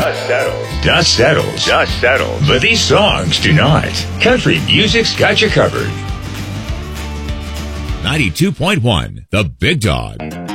Dust settles. Dust settles. Dust settles. But these songs do not. Country music's got you covered. 92.1, The Big Dog.